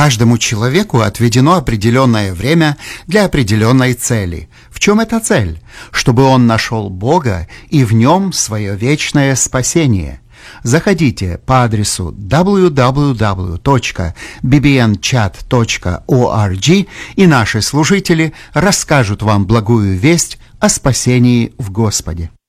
Каждому человеку отведено определенное время для определенной цели. В чем эта цель? Чтобы он нашел Бога и в нем свое вечное спасение. Заходите по адресу www.bbnchat.org, и наши служители расскажут вам благую весть о спасении в Господе.